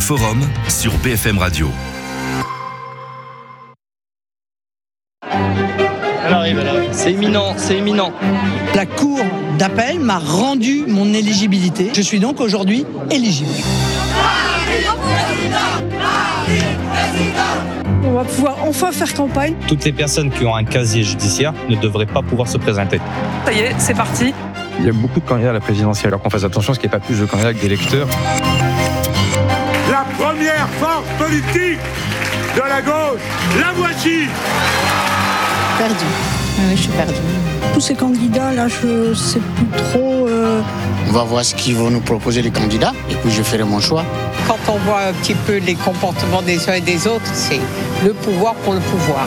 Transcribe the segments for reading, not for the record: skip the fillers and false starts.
Forum sur BFM Radio. C'est imminent. La cour d'appel m'a rendu mon éligibilité. Je suis donc aujourd'hui éligible. On va pouvoir enfin faire campagne. Toutes les personnes qui ont un casier judiciaire ne devraient pas pouvoir se présenter. Ça y est, c'est parti. Il y a beaucoup de candidats à la présidentielle, alors qu'on fasse attention à ce qu'il n'y ait pas plus de candidats que d'électeurs. La première force politique de la gauche, la voici. Perdu. Oui, je suis perdue. Tous ces candidats, là, je sais plus trop. On va voir ce qu'ils vont nous proposer les candidats, et puis je ferai mon choix. Quand on voit un petit peu les comportements des uns et des autres, c'est le pouvoir pour le pouvoir.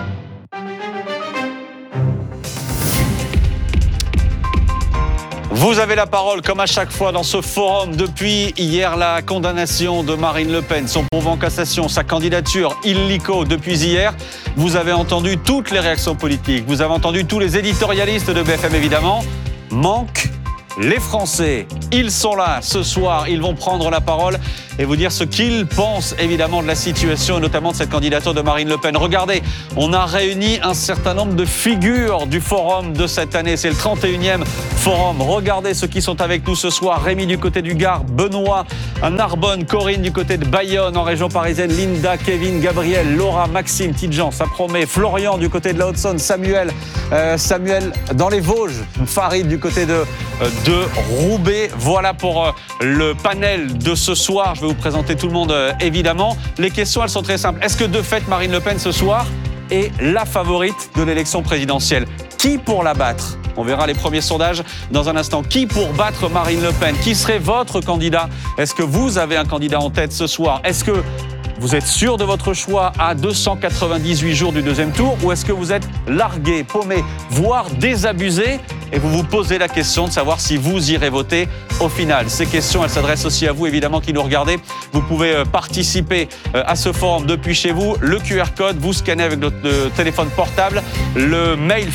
Vous avez la parole, comme à chaque fois dans ce forum. Depuis hier, la condamnation de Marine Le Pen, son pourvoi en cassation, sa candidature illico depuis hier. Vous avez entendu toutes les réactions politiques. Vous avez entendu tous les éditorialistes de BFM, évidemment. Manque les Français. Ils sont là ce soir. Ils vont prendre la parole et vous dire ce qu'ils pensent, évidemment, de la situation et notamment de cette candidature de Marine Le Pen. Regardez, on a réuni un certain nombre de figures du forum de cette année. C'est le 31e forum. Regardez ceux qui sont avec nous ce soir. Rémi du côté du Gard, Benoît à Narbonne, Corinne du côté de Bayonne en région parisienne, Linda, Kevin, Gabriel, Laura, Maxime, Tidjan, ça promet, Florian du côté de la Haute-Saône, Samuel dans les Vosges, Farid du côté de Roubaix. Voilà pour le panel de ce soir. Je vais vous présenter tout le monde évidemment. Les questions, elles sont très simples. Est-ce que de fait Marine Le Pen ce soir est la favorite de l'élection présidentielle? Qui pour la battre? On verra les premiers sondages dans un instant. Qui pour battre Marine Le Pen? Qui serait votre candidat? Est-ce que vous avez un candidat en tête ce soir? Est-ce que vous êtes sûr de votre choix à 298 jours du deuxième tour? Ou est-ce que vous êtes largué, paumé, voire désabusé? Et vous vous posez la question de savoir si vous irez voter au final. Ces questions, elles s'adressent aussi à vous, évidemment, qui nous regardez. Vous pouvez participer à ce forum depuis chez vous. Le QR code, vous scannez avec votre téléphone portable. Le mail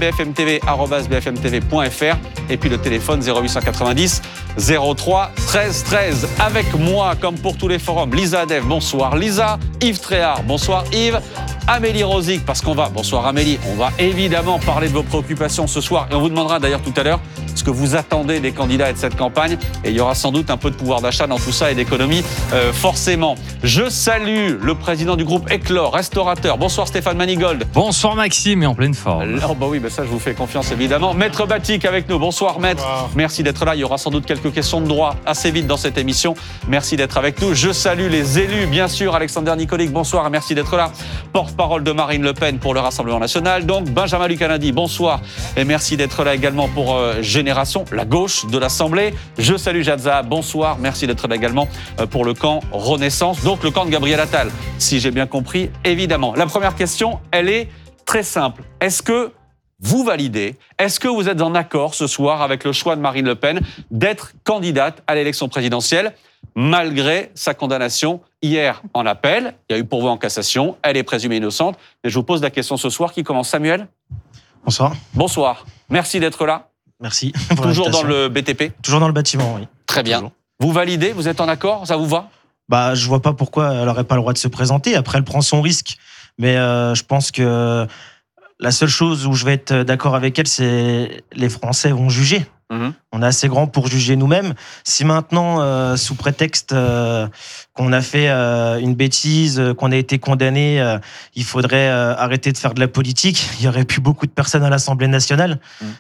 forumbfmtv@bfmtv.fr. Et puis le téléphone 0890 03 13 13. Avec moi, comme pour tous les forums, Lisa Adef, bonsoir Lisa. Yves Tréhard, bonsoir Yves. Amélie Rosic, bonsoir Amélie, on va évidemment parler de vos préoccupations ce soir et on vous demandera d'ailleurs tout à l'heure ce que vous attendez des candidats et de cette campagne et il y aura sans doute un peu de pouvoir d'achat dans tout ça et d'économie forcément. Je salue le président du groupe Éclore, restaurateur, bonsoir Stéphane Manigold. Bonsoir Maxime et en pleine forme. Ça je vous fais confiance évidemment. Maître Batik avec nous, bonsoir Maître. Bonsoir. Merci d'être là, il y aura sans doute quelques questions de droit assez vite dans cette émission. Merci d'être avec nous. Je salue les élus bien sûr, Alexander Nicolic, bonsoir et merci d'être là. Porte-parole de Marine Le Pen pour le Rassemblement National. Donc Benjamin Lucanadi, bonsoir et merci d'être là également pour Génération, la gauche de l'Assemblée. Je salue Jadza, bonsoir, merci d'être là également pour le camp Renaissance, donc le camp de Gabriel Attal, si j'ai bien compris, évidemment. La première question, elle est très simple. Est-ce que vous validez, est-ce que vous êtes en accord ce soir avec le choix de Marine Le Pen d'être candidate à l'élection présidentielle malgré sa condamnation hier en appel? Il y a eu pourvoi en cassation, elle est présumée innocente. Mais je vous pose la question ce soir. Qui commence? Samuel? Bonsoir. Bonsoir. Merci d'être là. Merci. Toujours dans le BTP? Toujours dans le bâtiment, oui. Très bien. Toujours. Vous validez? Vous êtes en accord? Ça vous va? Je vois pas pourquoi elle n'aurait pas le droit de se présenter. Après, elle prend son risque. Mais je pense que la seule chose où je vais être d'accord avec elle, c'est les Français vont juger. On est assez grand pour juger nous-mêmes. Si maintenant, sous prétexte qu'on a fait une bêtise, qu'on a été condamné, il faudrait arrêter de faire de la politique, il y aurait plus beaucoup de personnes à l'Assemblée nationale.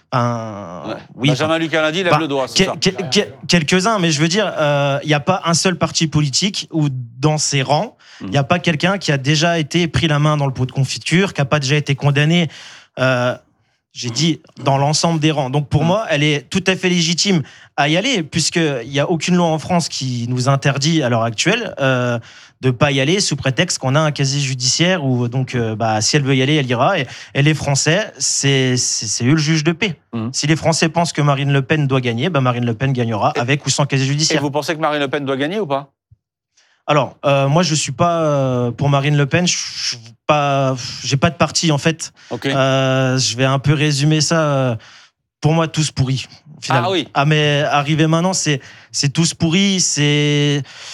Oui. Benjamin Lucanadi lève le doigt. Quelques-uns, mais je veux dire, il n'y a pas un seul parti politique où dans ses rangs, il n'y a pas quelqu'un qui a déjà été pris la main dans le pot de confiture, qui n'a pas déjà été condamné. J'ai dit dans l'ensemble des rangs. Donc pour moi, elle est tout à fait légitime à y aller, puisqu'il n'y a aucune loi en France qui nous interdit à l'heure actuelle de ne pas y aller sous prétexte qu'on a un casier judiciaire où donc si elle veut y aller, elle ira. Et les Français, c'est eux le juge de paix. Si les Français pensent que Marine Le Pen doit gagner, Marine Le Pen gagnera avec ou sans casier judiciaire. Et vous pensez que Marine Le Pen doit gagner ou pas? Alors, moi, je suis pas pour Marine Le Pen. J'ai pas de parti en fait. Okay. Je vais un peu résumer ça. Pour moi, tous pourris. Ah oui. Mais arrivé maintenant, c'est tous pourris.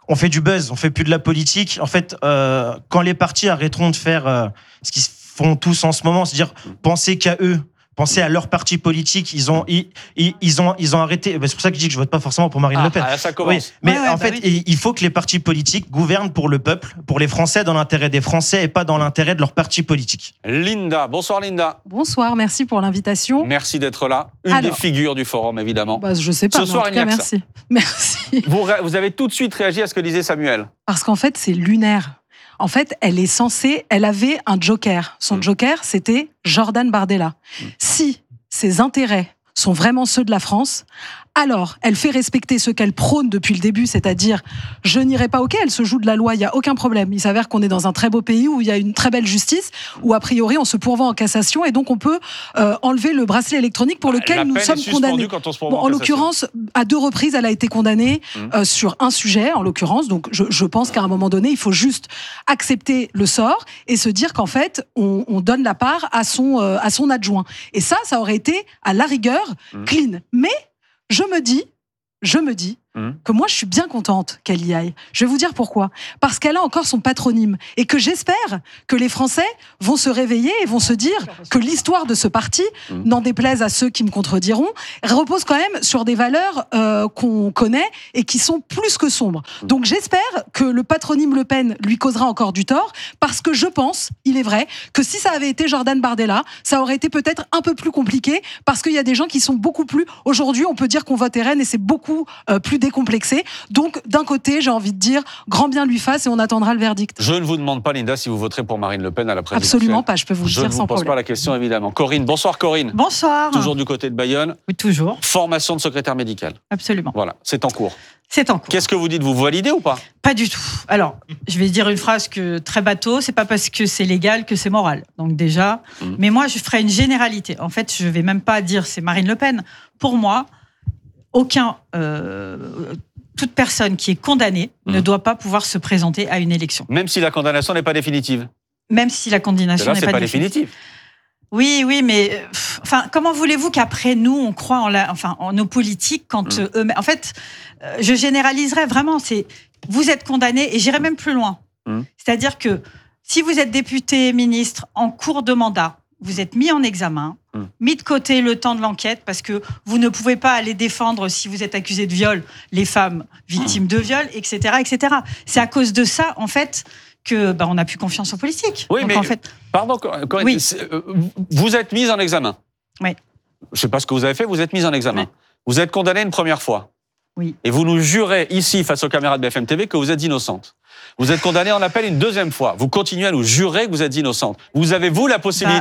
on fait du buzz, on fait plus de la politique. En fait, quand les partis arrêteront de faire ce qu'ils font tous en ce moment, c'est-à-dire penser qu'à eux, penser à leur parti politique, ils ont arrêté. C'est pour ça que je dis que je vote pas forcément pour Marine Le Pen. Ça commence. Oui, mais en fait, il faut que les partis politiques gouvernent pour le peuple, pour les Français, dans l'intérêt des Français et pas dans l'intérêt de leur parti politique. Linda, bonsoir Linda. Bonsoir, merci pour l'invitation. Merci d'être là. Une des figures du forum, évidemment. Je sais pas, Ce soir, en tout cas, merci. Merci. Vous avez tout de suite réagi à ce que disait Samuel. Parce qu'en fait, c'est lunaire. En fait, elle avait un joker. Son joker, c'était Jordan Bardella. Si ses intérêts sont vraiment ceux de la France, alors elle fait respecter ce qu'elle prône depuis le début, c'est-à-dire je n'irai pas, elle se joue de la loi, il n'y a aucun problème. Il s'avère qu'on est dans un très beau pays où il y a une très belle justice, où a priori on se pourvoit en cassation et donc on peut enlever le bracelet électronique pour lequel nous sommes condamnés. En l'occurrence, à 2 reprises, elle a été condamnée sur un sujet, en l'occurrence. Donc je pense qu'à un moment donné, il faut juste accepter le sort et se dire qu'en fait, on donne la part à son adjoint. Et ça aurait été à la rigueur clean. Mais je me dis que moi, je suis bien contente qu'elle y aille. Je vais vous dire pourquoi. Parce qu'elle a encore son patronyme. Et que j'espère que les Français vont se réveiller et vont se dire que l'histoire de ce parti, n'en déplaise à ceux qui me contrediront, repose quand même sur des valeurs qu'on connaît et qui sont plus que sombres. Donc j'espère que le patronyme Le Pen lui causera encore du tort, parce que je pense, il est vrai, que si ça avait été Jordan Bardella, ça aurait été peut-être un peu plus compliqué, parce qu'il y a des gens qui sont beaucoup plus... Aujourd'hui, on peut dire qu'on vote RN et c'est beaucoup plus décomplexé. Donc, d'un côté, j'ai envie de dire, grand bien lui fasse et on attendra le verdict. Je ne vous demande pas, Linda, si vous voterez pour Marine Le Pen à la présidentielle. Absolument pas, je peux vous le dire sans problème. Je ne vous pose pas la question, évidemment. Corinne, bonsoir Corinne. Bonsoir. Toujours du côté de Bayonne. Oui, toujours. Formation de secrétaire médical. Absolument. Voilà, c'est en cours. C'est en cours. Qu'est-ce que vous dites? Vous validez ou pas? Pas du tout. Alors, je vais dire une phrase très bateau, c'est pas parce que c'est légal que c'est moral. Donc déjà, mais moi, je ferai une généralité. En fait, je vais même pas dire c'est Marine Le Pen. Pour moi, toute personne qui est condamnée ne doit pas pouvoir se présenter à une élection. Même si la condamnation n'est pas définitive. Même si la condamnation n'est pas définitive. Oui, mais comment voulez-vous qu'après nous on croit en nos politiques quand eux, en fait, je généraliserais vraiment. Vous êtes condamné et j'irai même plus loin. C'est-à-dire que si vous êtes député, ministre en cours de mandat, vous êtes mis en examen, mis de côté le temps de l'enquête, parce que vous ne pouvez pas aller défendre, si vous êtes accusé de viol, les femmes victimes de viol, etc., etc. C'est à cause de ça, en fait, que on n'a plus confiance aux politiques. Oui, donc, mais en fait, pardon, Corinne, oui. Vous êtes mise en examen. Oui. Je ne sais pas ce que vous avez fait, vous êtes mise en examen. Oui. Vous êtes condamnée une première fois. Oui. Et vous nous jurez ici, face aux caméras de BFM TV, que vous êtes innocente. Vous êtes condamnée en appel une deuxième fois. Vous continuez à nous jurer que vous êtes innocente. Vous avez la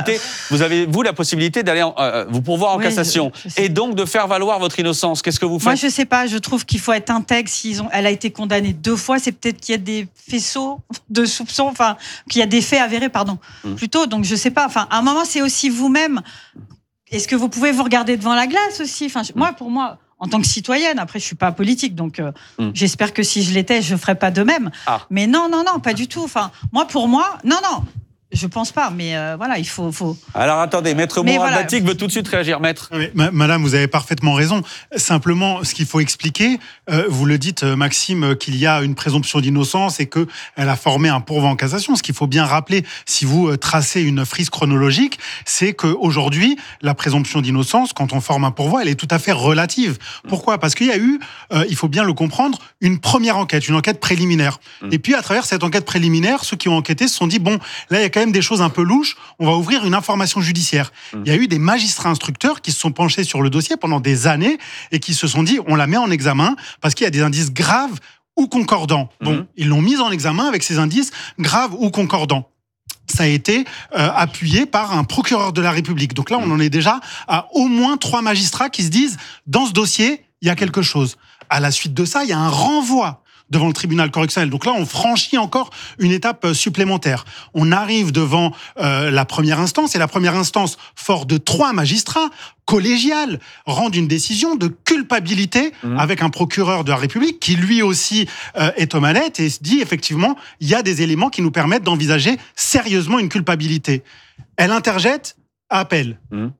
possibilité d'aller vous pourvoir en cassation et donc de faire valoir votre innocence. Qu'est-ce que vous faites? Moi, je sais pas. Je trouve qu'il faut être intègre. Elle a été condamnée 2 fois. C'est peut-être qu'il y a des faisceaux de soupçons, qu'il y a des faits avérés, plutôt. Donc, je sais pas. À un moment, c'est aussi vous-même. Est-ce que vous pouvez vous regarder devant la glace aussi? Pour moi. En tant que citoyenne, après, je suis pas politique, donc j'espère que si je l'étais, je ferais pas de même. Mais non, pas du tout. Pour moi, non, je pense pas. Mais voilà, il faut. Alors attendez, Maître Mourad-Batik veut tout de suite réagir, Maître. Oui, Madame, vous avez parfaitement raison. Simplement, ce qu'il faut expliquer, vous le dites, Maxime, qu'il y a une présomption d'innocence et que elle a formé un pourvoi en cassation. Ce qu'il faut bien rappeler, si vous tracez une frise chronologique, c'est qu'aujourd'hui, la présomption d'innocence, quand on forme un pourvoi, elle est tout à fait relative. Pourquoi? Parce qu'il y a eu, il faut bien le comprendre, une première enquête, une enquête préliminaire. Et puis, à travers cette enquête préliminaire, ceux qui ont enquêté se sont dit, bon, là, il y a quand même des choses un peu louches, on va ouvrir une information judiciaire. Il y a eu des magistrats instructeurs qui se sont penchés sur le dossier pendant des années et qui se sont dit, on la met en examen parce qu'il y a des indices graves ou concordants. Bon, ils l'ont mise en examen avec ces indices graves ou concordants. Ça a été appuyé par un procureur de la République. Donc là, on en est déjà à au moins 3 magistrats qui se disent, dans ce dossier, il y a quelque chose. À la suite de ça, il y a un renvoi devant le tribunal correctionnel. Donc là, on franchit encore une étape supplémentaire. On arrive devant la première instance, et la première instance, fort de 3 magistrats collégiales, rend une décision de culpabilité avec un procureur de la République qui lui aussi est aux manettes et se dit effectivement, il y a des éléments qui nous permettent d'envisager sérieusement une culpabilité. Elle interjette, appel.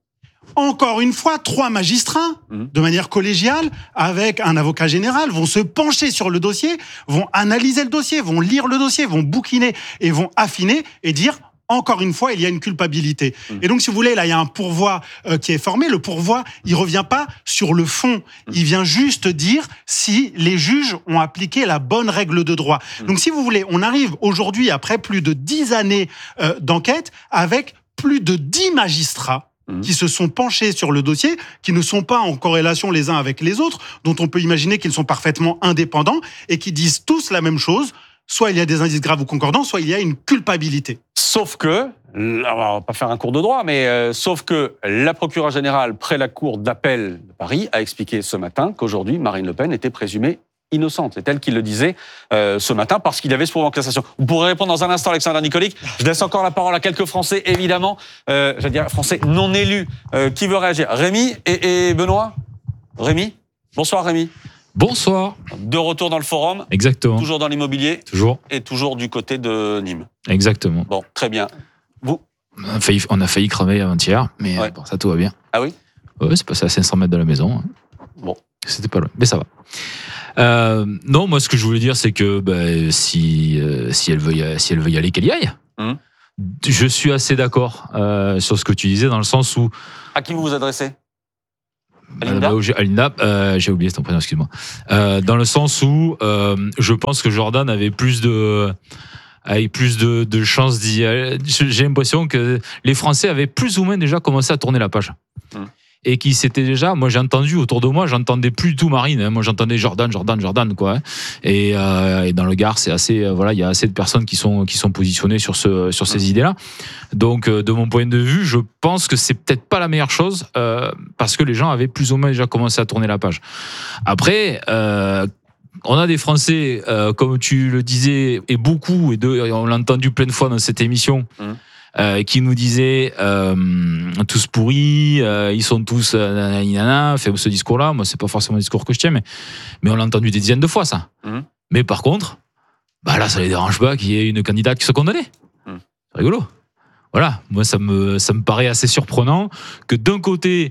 encore une fois, 3 magistrats, de manière collégiale, avec un avocat général, vont se pencher sur le dossier, vont analyser le dossier, vont lire le dossier, vont bouquiner et vont affiner et dire... Encore une fois, il y a une culpabilité. Et donc, si vous voulez, là, il y a un pourvoi qui est formé. Le pourvoi, il revient pas sur le fond. Il vient juste dire si les juges ont appliqué la bonne règle de droit. Donc, si vous voulez, on arrive aujourd'hui, après plus de 10 années d'enquête, avec plus de 10 magistrats qui se sont penchés sur le dossier, qui ne sont pas en corrélation les uns avec les autres, dont on peut imaginer qu'ils sont parfaitement indépendants et qui disent tous la même chose. Soit il y a des indices graves ou concordants, soit il y a une culpabilité. Sauf que, on va pas faire un cours de droit, mais sauf que la procureure générale près la cour d'appel de Paris a expliqué ce matin qu'aujourd'hui, Marine Le Pen était présumée innocente. C'est elle qui le disait ce matin parce qu'il y avait ce pourvoi en cassation. Vous pourrez répondre dans un instant, Alexandre Nicolic. Je laisse encore la parole à quelques Français, évidemment, j'allais dire Français non élus. Qui veut réagir? Rémi et Benoît? Rémi? Bonsoir Rémi. Bonsoir. De retour dans le forum. Exactement. Toujours dans l'immobilier. Toujours. Et toujours du côté de Nîmes. Exactement. Bon, très bien. Vous? On a failli crever avant-hier, mais bon, ça tout va bien. Ah oui? Oui, c'est passé à 500 mètres de la maison. Bon. C'était pas loin, mais ça va. Non, moi, ce que je voulais dire, c'est que si elle veut y aller, qu'elle y aille. Je suis assez d'accord sur ce que tu disais, dans le sens où... À qui vous vous adressez? Alinda, j'ai oublié ton prénom, excuse-moi. Dans le sens où je pense que Jordan avait plus de chances d'y aller. J'ai l'impression que les Français avaient plus ou moins déjà commencé à tourner la page. Et qui s'était déjà, moi j'ai entendu autour de moi, j'entendais plus du tout Marine, hein. Moi j'entendais Jordan quoi. Hein. Et dans le Gard, c'est assez, voilà, il y a assez de personnes qui sont positionnées sur ces idées-là. Donc de mon point de vue, je pense que c'est peut-être pas la meilleure chose parce que les gens avaient plus ou moins déjà commencé à tourner la page. Après. On a des Français, comme tu le disais, et beaucoup, on l'a entendu plein de fois dans cette émission, qui nous disaient tous pourris, ils sont tous fait ce discours-là. Moi, c'est pas forcément un discours que je tiens, mais on l'a entendu des dizaines de fois, ça. Mais par contre, là, ça les dérange pas qu'il y ait une candidate qui soit condamnée. C'est rigolo. Voilà, moi, ça me paraît assez surprenant que d'un côté,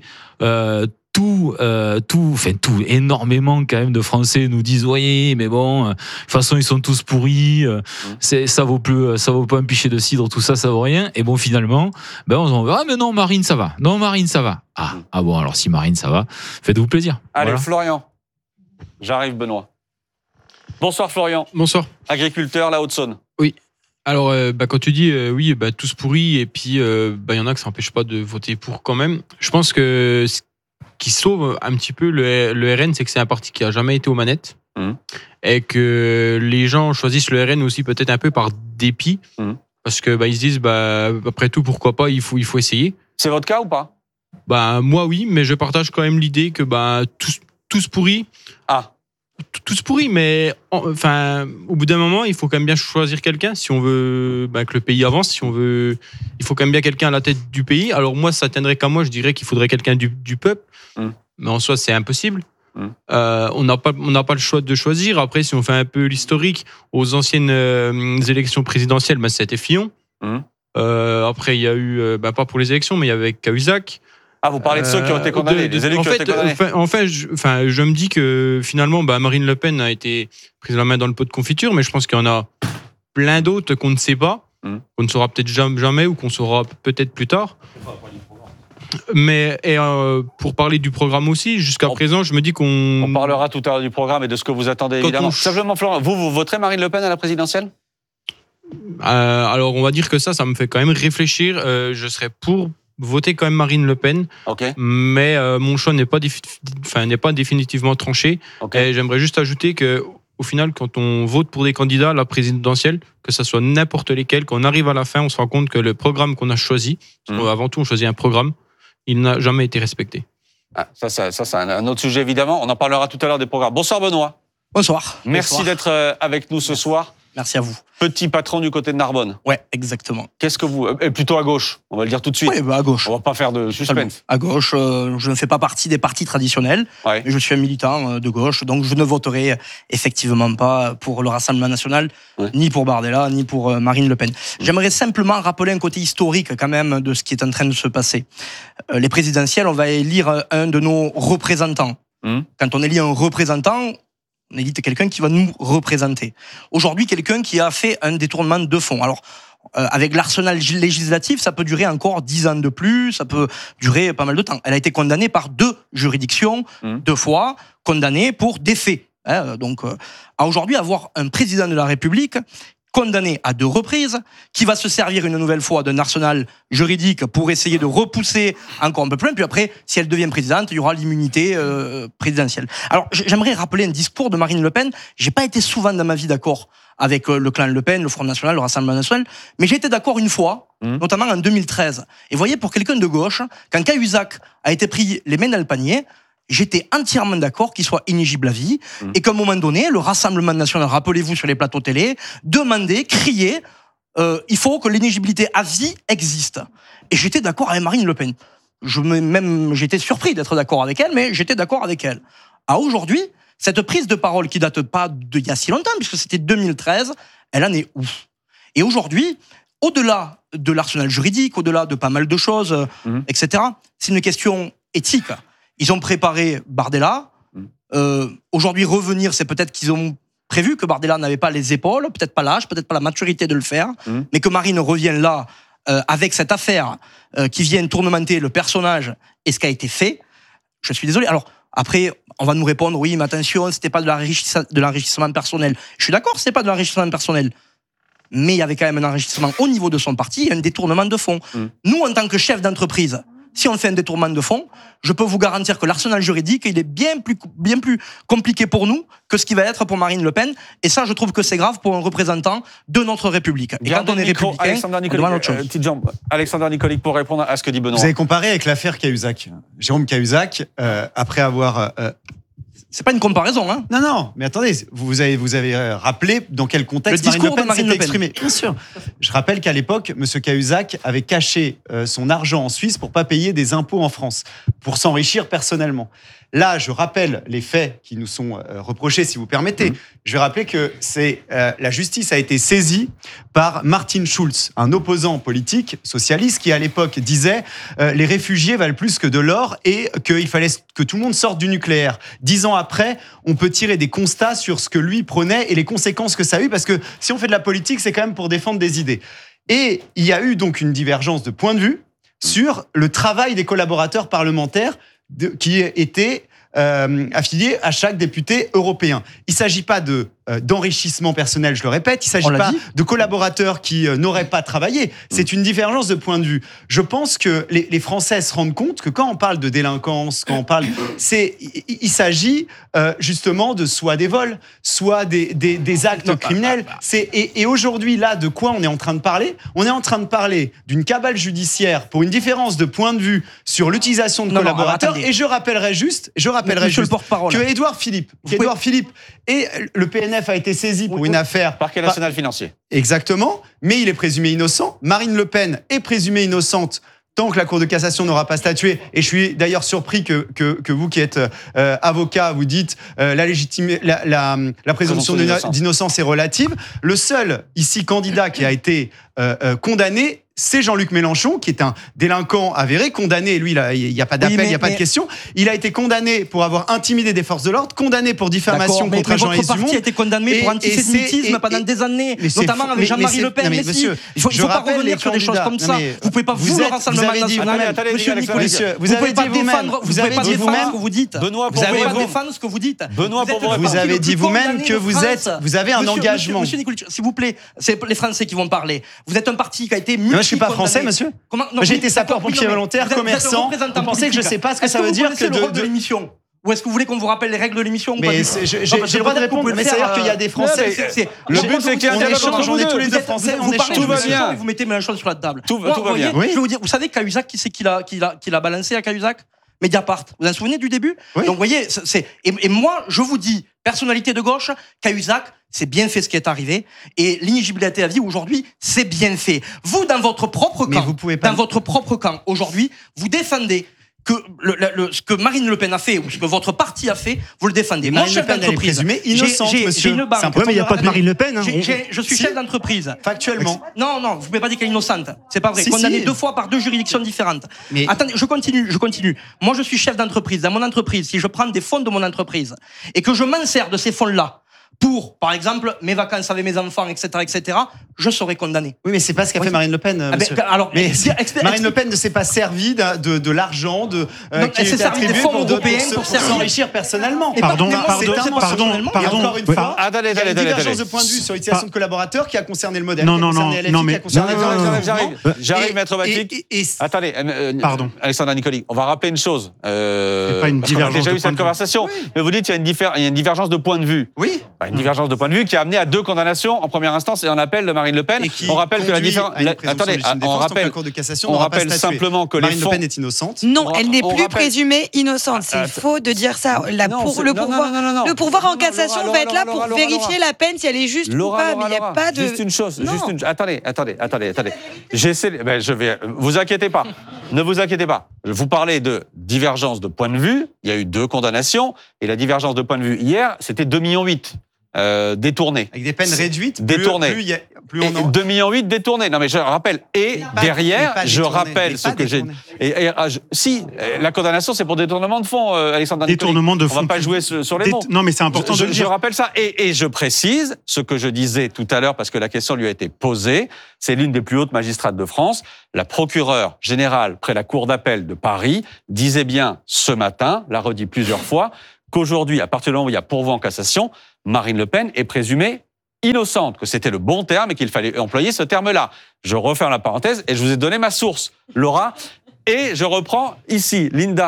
énormément quand même de Français nous disent oui, mais bon, de toute façon ils sont tous pourris, ça vaut pas un pichet de cidre, tout ça vaut rien. Et bon, finalement, on se dit mais non, Marine ça va, ah bon, alors si Marine ça va, faites-vous plaisir. Allez, voilà. Florian, j'arrive Benoît. Bonsoir Florian. Bonsoir. Agriculteur, la Haute-Saône. Oui. Alors, quand tu dis tous pourris, et puis y en a que ça n'empêche pas de voter pour quand même. Je pense que ce qui sauve un petit peu le RN, c'est que c'est un parti qui a jamais été aux manettes et que les gens choisissent le RN aussi peut-être un peu par dépit parce que ils se disent après tout pourquoi pas, il faut essayer. C'est votre cas ou pas? Moi oui, mais je partage quand même l'idée que tous pourris. Tous pourris, mais au bout d'un moment, il faut quand même bien choisir quelqu'un si on veut que le pays avance. Il faut quand même bien quelqu'un à la tête du pays. Alors moi, ça tiendrait qu'à moi, je dirais qu'il faudrait quelqu'un du peuple. Mais en soi, c'est impossible. On n'a pas le choix de choisir. Après, si on fait un peu l'historique, aux anciennes élections présidentielles, c'était Fillon. Après, il y a eu, pas pour les élections, mais il y avait Cahuzac. Ah, vous parlez de ceux qui ont été condamnés, des élus qui ont été condamnés. Je me dis que finalement, Marine Le Pen a été prise la main dans le pot de confiture, mais je pense qu'il y en a plein d'autres qu'on ne sait pas, qu'on ne saura peut-être jamais ou qu'on saura peut-être plus tard. Mais pour parler du programme aussi, jusqu'à présent, je me dis qu'on... On parlera tout à l'heure du programme et de ce que vous attendez, évidemment. Simplement, Florent, vous voterez Marine Le Pen à la présidentielle ? Alors, on va dire que ça me fait quand même réfléchir. Je serais pour voter quand même Marine Le Pen, mais mon choix n'est pas définitivement tranché. Et j'aimerais juste ajouter que au final, quand on vote pour des candidats à la présidentielle, que ce soit n'importe lesquels, quand on arrive à la fin, on se rend compte que le programme qu'on a choisi, avant tout on choisit un programme, il n'a jamais été respecté. Ça c'est un autre sujet évidemment, on en parlera tout à l'heure des programmes. Bonsoir Benoît. Bonsoir. Merci d'être avec nous ce soir. Merci à vous. Petit patron du côté de Narbonne. Ouais, exactement. Qu'est-ce que vous... Et plutôt à gauche, on va le dire tout de suite. Oui, à gauche. On va pas faire de suspense. À gauche, je ne fais pas partie des partis traditionnels, mais je suis un militant de gauche, donc je ne voterai effectivement pas pour le Rassemblement national, ni pour Bardella, ni pour Marine Le Pen. J'aimerais simplement rappeler un côté historique quand même de ce qui est en train de se passer. Les présidentielles, on va élire un de nos représentants. Quand on élit un représentant, on élit quelqu'un qui va nous représenter. Aujourd'hui, quelqu'un qui a fait un détournement de fonds. Alors, avec l'arsenal législatif, ça peut durer encore 10 ans de plus, ça peut durer pas mal de temps. Elle a été condamnée par 2 juridictions, 2 fois, condamnée pour des faits. Donc, à aujourd'hui, avoir un président de la République condamné à 2 reprises, qui va se servir une nouvelle fois d'un arsenal juridique pour essayer de repousser encore un peu plus loin. Puis après, si elle devient présidente, il y aura l'immunité présidentielle. Alors, j'aimerais rappeler un discours de Marine Le Pen. J'ai pas été souvent dans ma vie d'accord avec le clan Le Pen, le Front National, le Rassemblement National, mais j'ai été d'accord une fois, notamment en 2013. Et vous voyez, pour quelqu'un de gauche, quand Cahuzac a été pris les mains dans le panier, j'étais entièrement d'accord qu'il soit inéligible à vie et qu'à un moment donné, le Rassemblement national, rappelez-vous sur les plateaux télé, demandait, criait, il faut que l'inéligibilité à vie existe. Et j'étais d'accord avec Marine Le Pen. J'étais surpris d'être d'accord avec elle, mais j'étais d'accord avec elle. À aujourd'hui, cette prise de parole qui date pas d'il y a si longtemps, puisque c'était 2013, elle en est où? Et aujourd'hui, au-delà de l'arsenal juridique, au-delà de pas mal de choses, etc., c'est une question éthique. Ils ont préparé Bardella. Aujourd'hui, revenir, c'est peut-être qu'ils ont prévu que Bardella n'avait pas les épaules, peut-être pas l'âge, peut-être pas la maturité de le faire, mais que Marine revienne là avec cette affaire qui vient tourmenter le personnage et ce qui a été fait. Je suis désolé. Alors, après, on va nous répondre, oui, mais attention, c'était pas de l'enrichissement personnel. Je suis d'accord, c'était pas de l'enrichissement personnel. Mais il y avait quand même un enrichissement au niveau de son parti et un détournement de fonds. Nous, en tant que chef d'entreprise, si on fait un détournement de fonds, je peux vous garantir que l'arsenal juridique, il est bien plus compliqué pour nous que ce qui va être pour Marine Le Pen. Et ça, je trouve que c'est grave pour un représentant de notre République. Et quand on est républicain, Alexander Nicolic, petite jambe. Alexander Nicolic pour répondre à ce que dit Benoît. Vous avez comparé avec l'affaire Cahuzac. Jérôme Cahuzac, après avoir... C'est pas une comparaison, hein. Non, mais attendez, vous avez rappelé dans quel contexte Marine Le Pen s'était exprimée. Bien sûr. Je rappelle qu'à l'époque, M. Cahuzac avait caché son argent en Suisse pour pas payer des impôts en France, pour s'enrichir personnellement. Là, je rappelle les faits qui nous sont reprochés, si vous permettez. Je vais rappeler que la justice a été saisie par Martin Schulz, un opposant politique socialiste qui, à l'époque, disait les réfugiés valent plus que de l'or et qu'il fallait que tout le monde sorte du nucléaire. 10 ans après, on peut tirer des constats sur ce que lui prenait et les conséquences que ça a eu, parce que si on fait de la politique, c'est quand même pour défendre des idées. Et il y a eu donc une divergence de point de vue sur le travail des collaborateurs parlementaires qui étaient affiliés à chaque député européen. Il ne s'agit pas d'enrichissement personnel, je le répète, il ne s'agit pas de collaborateurs qui n'auraient pas travaillé. C'est une divergence de point de vue. Je pense que les Français se rendent compte que quand on parle de délinquance, quand on parle... il s'agit justement de soit des vols, soit des actes criminels. Et aujourd'hui, là, de quoi on est en train de parler? On est en train de parler d'une cabale judiciaire pour une différence de point de vue sur l'utilisation de collaborateurs. Et je rappellerai juste que Édouard Philippe et le PNF a été saisi pour une affaire... Parquet national financier. Exactement, mais il est présumé innocent. Marine Le Pen est présumée innocente tant que la Cour de cassation n'aura pas statué. Et je suis d'ailleurs surpris que vous qui êtes avocat, vous dites la présomption d'innocence est relative. Le seul ici candidat qui a été condamné, c'est Jean-Luc Mélenchon, qui est un délinquant avéré, condamné. Lui, il n'y a pas d'appel, il n'y a pas de question. Il a été condamné pour avoir intimidé des forces de l'ordre, condamné pour diffamation contre Jean-Yves Dumont. Votre parti a été condamné pour antisémitisme pendant des années, notamment avec Jean-Marie Le Pen. Monsieur, il ne faut pas revenir sur des choses comme ça. Vous ne pouvez pas vous le Rassemblement national. Monsieur Nicolic, vous ne pouvez pas défendre ce que vous dites. Benoît, vous n'avez pas défendre ce que vous dites. Vous avez dit vous-même que vous avez un engagement. Monsieur Nicolic, s'il vous plaît, c'est les Français qui vont parler. Vous êtes un parti qui a été je suis pas français, monsieur. J'ai été sapeur-pompier volontaire, commerçant. Vous pensez que je sais pas ce que ça veut dire que le rôle de l'émission? Ou est-ce que vous voulez qu'on vous rappelle les règles de l'émission? Mais j'ai le droit de répondre, mais c'est-à-dire qu'il y a des Français. Le but, c'est qu'il y a un dialogue entre on est tous les deux français, on échange. Tout va bien. Vous mettez Mélenchon sur la table. Tout va bien. Je vais vous dire, vous savez Cahuzac, qui c'est qui l'a balancé à Cahuzac? Mediapart. Vous vous souvenez du début? Donc, vous voyez, et moi, je vous dis, personnalité de gauche, Cahuzac, c'est bien fait ce qui est arrivé. Et l'inéligibilité à vie, aujourd'hui, c'est bien fait. Vous, dans votre propre camp, aujourd'hui, vous défendez que ce que Marine Le Pen a fait ou ce que votre parti a fait, vous le défendez. Marine Le Pen, elle est présumée innocente, monsieur. J'ai une banque. Ouais, mais il n'y a pas de Marine Le Pen. Je suis chef d'entreprise. Factuellement. Non, vous ne pouvez pas dire qu'elle est innocente. C'est pas vrai. Condamnée 2 fois par 2 juridictions différentes. Mais... Attendez, je continue. Moi, je suis chef d'entreprise. Dans mon entreprise, si je prends des fonds de mon entreprise et que je m'en sers de ces fonds-là pour, par exemple, mes vacances avec mes enfants, etc., je serai condamné. Oui, mais c'est pas ce qu'a fait Marine Le Pen, monsieur. Marine Le Pen ne s'est pas servie de l'argent qui est attribué pour s'enrichir personnellement. Pardon. Et encore une fois, attendez, il y a une divergence de point de vue sur l'utilisation de collaborateurs qui a concerné le modèle. J'arrive, maître Batik. Attendez, Alexandre Nicoli, on va rappeler une chose. C'est pas une divergence. On a déjà eu cette conversation, mais vous dites qu'il y a une divergence de point de vue. Oui. Une divergence de point de vue qui a amené à 2 condamnations en première instance et en appel de Marine Le Pen. On rappelle que la différence. Attendez, on rappelle simplement que Marine Le Pen est innocente. Non, elle n'est plus présumée innocente. C'est faux de dire ça. Le pouvoir en cassation va être là pour vérifier la peine si elle est juste ou pas. Mais il n'y a pas de. Juste une chose. Attendez. Vous inquiétez pas. Ne vous inquiétez pas. Vous parlez de divergence de point de vue. Il y a eu 2 condamnations et la divergence de point de vue hier, c'était 2,8 millions. Détournés. Avec des peines réduites, détournées. Plus on en... 2,8 millions détournés. Non, mais je rappelle. Et derrière, je rappelle ce que j'ai. Si, la condamnation, c'est pour détournement de fonds, Alexandre. Détournement de fonds. On ne va pas jouer sur les mots. Non, mais c'est important de le dire. Je rappelle ça. Et je précise ce que je disais tout à l'heure, parce que la question lui a été posée. C'est l'une des plus hautes magistrates de France. La procureure générale près la Cour d'appel de Paris disait bien ce matin, l'a redit plusieurs fois, qu'aujourd'hui, à partir du moment où il y a pourvoi en cassation, Marine Le Pen est présumée innocente, que c'était le bon terme et qu'il fallait employer ce terme-là. Je referme la parenthèse et je vous ai donné ma source, Laura, et je reprends ici, Linda.